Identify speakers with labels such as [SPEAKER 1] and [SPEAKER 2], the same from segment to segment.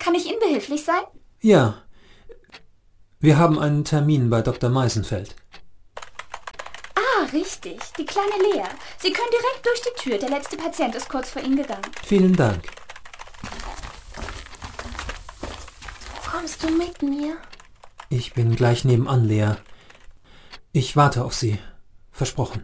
[SPEAKER 1] Kann ich Ihnen behilflich sein?
[SPEAKER 2] Ja. Wir haben einen Termin bei Dr. Meisenfeld.
[SPEAKER 1] Ah, richtig. Die kleine Lea. Sie können direkt durch die Tür. Der letzte Patient ist kurz vor Ihnen gegangen.
[SPEAKER 2] Vielen Dank.
[SPEAKER 3] Kommst du mit mir?
[SPEAKER 2] Ich bin gleich nebenan, Lea. Ich warte auf Sie. Versprochen.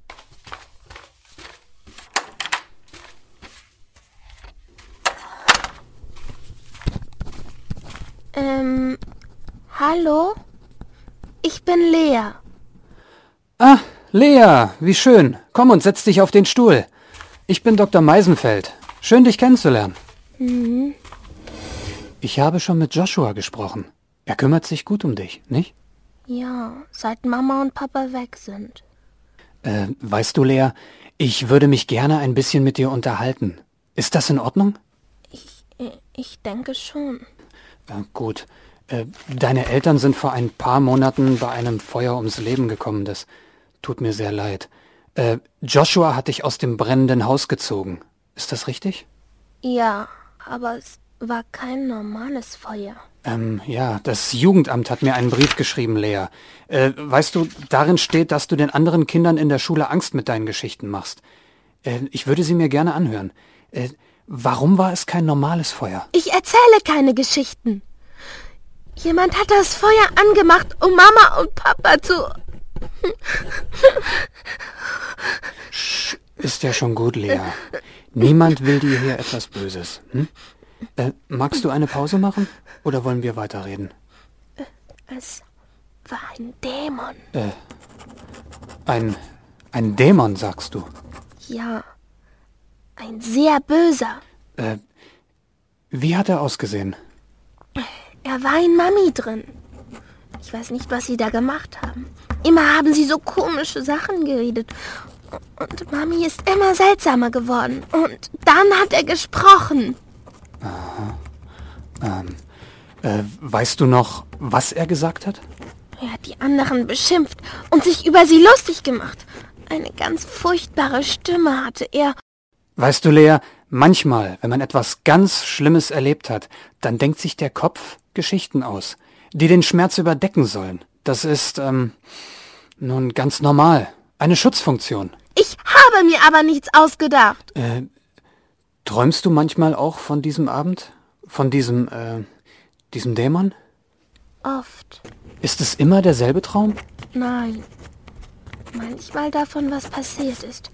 [SPEAKER 3] Hallo? Ich bin Lea.
[SPEAKER 4] Ah, Lea, wie schön. Komm und setz dich auf den Stuhl. Ich bin Dr. Meisenfeld. Schön, dich kennenzulernen.
[SPEAKER 3] Mhm.
[SPEAKER 4] Ich habe schon mit Joshua gesprochen. Er kümmert sich gut um dich, nicht?
[SPEAKER 3] Ja, seit Mama und Papa weg sind.
[SPEAKER 4] Weißt du, Lea, ich würde mich gerne ein bisschen mit dir unterhalten. Ist das in Ordnung?
[SPEAKER 3] Ich denke schon.
[SPEAKER 4] Gut. Deine Eltern sind vor ein paar Monaten bei einem Feuer ums Leben gekommen. Das tut mir sehr leid. Joshua hat dich aus dem brennenden Haus gezogen. Ist das richtig?
[SPEAKER 3] Ja, aber es war kein normales Feuer.
[SPEAKER 4] Ja, das Jugendamt hat mir einen Brief geschrieben, Lea. Weißt du, darin steht, dass du den anderen Kindern in der Schule Angst mit deinen Geschichten machst. Ich würde sie mir gerne anhören. Warum war es kein normales Feuer?
[SPEAKER 3] Ich erzähle keine Geschichten. Jemand hat das Feuer angemacht, um Mama und Papa zu...
[SPEAKER 4] Ist ja schon gut, Lea. Niemand will dir hier etwas Böses. Hm? Magst du eine Pause machen? Oder wollen wir weiterreden?
[SPEAKER 3] Es war ein Dämon.
[SPEAKER 4] Ein Dämon, sagst du?
[SPEAKER 3] Ja, ein sehr böser.
[SPEAKER 4] Wie hat er ausgesehen?
[SPEAKER 3] Er war in Mami drin. Ich weiß nicht, was sie da gemacht haben. Immer haben sie so komische Sachen geredet. Und Mami ist immer seltsamer geworden. Und dann hat er gesprochen.
[SPEAKER 4] Aha. Weißt du noch, was er gesagt hat?
[SPEAKER 3] Er hat die anderen beschimpft und sich über sie lustig gemacht. Eine ganz furchtbare Stimme hatte er.
[SPEAKER 4] Weißt du, Lea, manchmal, wenn man etwas ganz Schlimmes erlebt hat, dann denkt sich der Kopf Geschichten aus, die den Schmerz überdecken sollen. Das ist, nun ganz normal. Eine Schutzfunktion.
[SPEAKER 3] Ich habe mir aber nichts ausgedacht.
[SPEAKER 4] Träumst du manchmal auch von diesem Abend? Von diesem Dämon?
[SPEAKER 3] Oft.
[SPEAKER 4] Ist es immer derselbe Traum?
[SPEAKER 3] Nein. Manchmal davon, was passiert ist.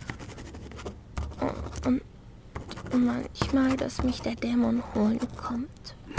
[SPEAKER 3] Und manchmal, dass mich der Dämon holen kommt.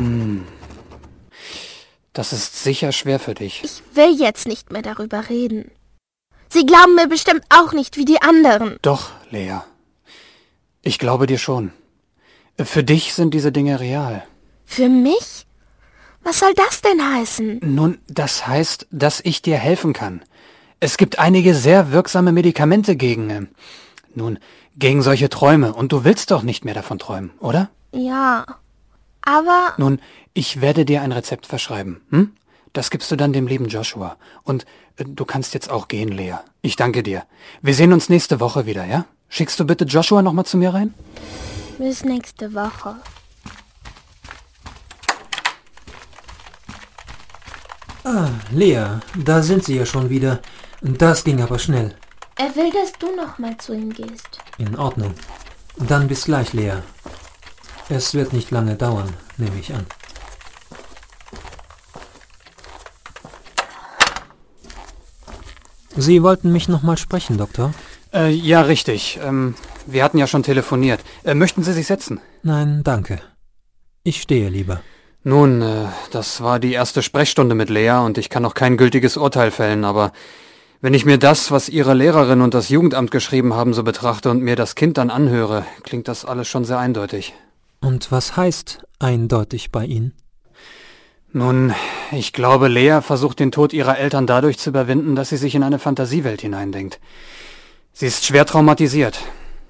[SPEAKER 4] Das ist sicher schwer für dich.
[SPEAKER 3] Ich will jetzt nicht mehr darüber reden. Sie glauben mir bestimmt auch nicht wie die anderen.
[SPEAKER 4] Doch, Lea. Ich glaube dir schon. Für dich sind diese Dinge real.
[SPEAKER 3] Für mich? Was soll das denn heißen?
[SPEAKER 4] Nun, das heißt, dass ich dir helfen kann. Es gibt einige sehr wirksame Medikamente gegen solche Träume. Und du willst doch nicht mehr davon träumen, oder?
[SPEAKER 3] Ja, aber...
[SPEAKER 4] Nun, ich werde dir ein Rezept verschreiben. Hm? Das gibst du dann dem lieben Joshua. Und du kannst jetzt auch gehen, Lea. Ich danke dir. Wir sehen uns nächste Woche wieder, ja? Schickst du bitte Joshua nochmal zu mir rein?
[SPEAKER 3] Bis nächste Woche.
[SPEAKER 2] Ah, Lea, da sind Sie ja schon wieder. Das ging aber schnell.
[SPEAKER 3] Er will, dass du nochmal zu ihm gehst.
[SPEAKER 2] In Ordnung. Dann bis gleich, Lea. Es wird nicht lange dauern, nehme ich an. Sie wollten mich nochmal sprechen, Doktor?
[SPEAKER 4] Ja, richtig. Wir hatten ja schon telefoniert. Möchten Sie sich setzen?
[SPEAKER 2] Nein, danke. Ich stehe lieber.
[SPEAKER 4] Nun, das war die erste Sprechstunde mit Lea und ich kann noch kein gültiges Urteil fällen, aber wenn ich mir das, was Ihre Lehrerin und das Jugendamt geschrieben haben, so betrachte und mir das Kind dann anhöre, klingt das alles schon sehr eindeutig.
[SPEAKER 2] Und was heißt eindeutig bei Ihnen?
[SPEAKER 4] Nun, ich glaube, Lea versucht den Tod ihrer Eltern dadurch zu überwinden, dass sie sich in eine Fantasiewelt hineindenkt. Sie ist schwer traumatisiert.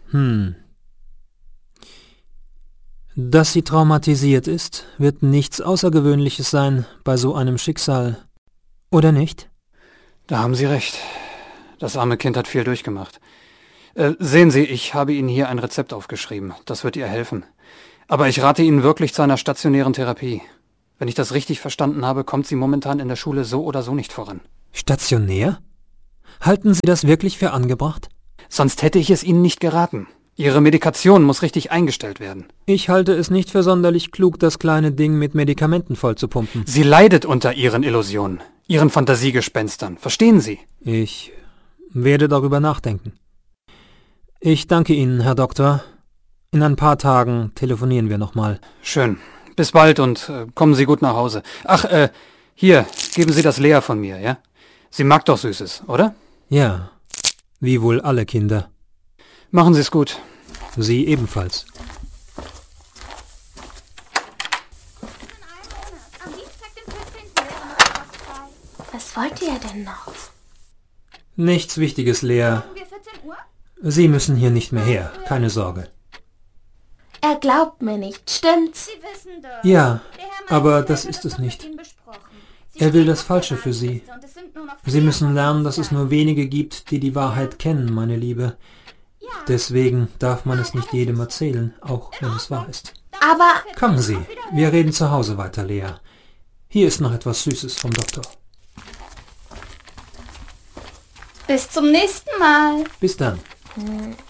[SPEAKER 2] Dass sie traumatisiert ist, wird nichts Außergewöhnliches sein bei so einem Schicksal, oder nicht?
[SPEAKER 4] Da haben Sie recht. Das arme Kind hat viel durchgemacht. Sehen Sie, ich habe Ihnen hier ein Rezept aufgeschrieben. Das wird ihr helfen. Aber ich rate Ihnen wirklich zu einer stationären Therapie. Wenn ich das richtig verstanden habe, kommt sie momentan in der Schule so oder so nicht voran.
[SPEAKER 2] Stationär? Halten Sie das wirklich für angebracht?
[SPEAKER 4] Sonst hätte ich es Ihnen nicht geraten. Ihre Medikation muss richtig eingestellt werden.
[SPEAKER 2] Ich halte es nicht für sonderlich klug, das kleine Ding mit Medikamenten vollzupumpen.
[SPEAKER 4] Sie leidet unter Ihren Illusionen, Ihren Fantasiegespenstern. Verstehen Sie?
[SPEAKER 2] Ich werde darüber nachdenken. Ich danke Ihnen, Herr Doktor. In ein paar Tagen telefonieren wir nochmal.
[SPEAKER 4] Schön. Bis bald und kommen Sie gut nach Hause. Ach, hier, geben Sie das Lea von mir, ja? Sie mag doch Süßes, oder?
[SPEAKER 2] Ja, wie wohl alle Kinder.
[SPEAKER 4] Machen Sie es gut.
[SPEAKER 2] Sie ebenfalls.
[SPEAKER 1] Am Dienstag, den 14. wäre noch etwas frei.
[SPEAKER 3] Was wollte er denn noch?
[SPEAKER 2] Nichts Wichtiges, Lea.
[SPEAKER 1] Sagen wir 14 Uhr?
[SPEAKER 2] Sie müssen hier nicht mehr her, keine Sorge.
[SPEAKER 3] Er glaubt mir nicht, stimmt's?
[SPEAKER 1] Sie wissen doch.
[SPEAKER 2] Ja,
[SPEAKER 1] Der Herr
[SPEAKER 2] aber
[SPEAKER 1] Meister
[SPEAKER 2] das
[SPEAKER 1] hat
[SPEAKER 2] ist
[SPEAKER 1] doch
[SPEAKER 2] es
[SPEAKER 1] mit
[SPEAKER 2] nicht.
[SPEAKER 1] Ihnen besprochen. Sie
[SPEAKER 2] Er will
[SPEAKER 1] stehen
[SPEAKER 2] das
[SPEAKER 1] auf
[SPEAKER 2] Falsche
[SPEAKER 1] der
[SPEAKER 2] für Sie.
[SPEAKER 1] Warteliste und es sind nur noch
[SPEAKER 2] Sie
[SPEAKER 1] 4
[SPEAKER 2] müssen lernen, dass
[SPEAKER 1] Wochen
[SPEAKER 2] es nur wenige gibt, die die Wahrheit kennen, meine Liebe. Deswegen darf man es nicht jedem erzählen, auch wenn es wahr ist.
[SPEAKER 3] Aber
[SPEAKER 2] Kommen Sie, wir reden zu Hause weiter, Lea. Hier ist noch etwas Süßes vom Doktor.
[SPEAKER 1] Bis zum nächsten Mal.
[SPEAKER 2] Bis dann.